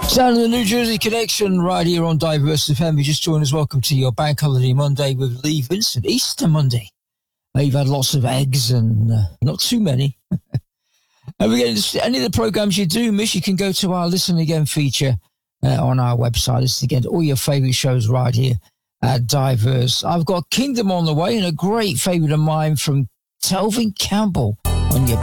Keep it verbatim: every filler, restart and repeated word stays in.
Sound of the New Jersey Connection right here on Diverse F M. You just joined us. Welcome to your Bank Holiday Monday with Lee Vincent. Easter Monday. Uh, you've had lots of eggs and uh, not too many. And again, any of the programs you do miss, you can go to our Listen Again feature uh, on our website. Listen again to all your favourite shows right here at Diverse. I've got Kingdom on the way and a great favourite of mine from Telvin Campbell on your